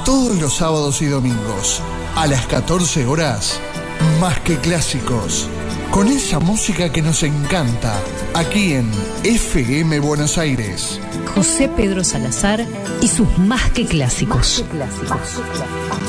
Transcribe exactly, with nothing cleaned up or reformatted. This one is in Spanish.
Todos los sábados y domingos, a las catorce horas, Más que Clásicos. Con esa música que nos encanta, aquí en F M Buenos Aires. José Pedro Salazar y sus Más que Clásicos. Más que Clásicos.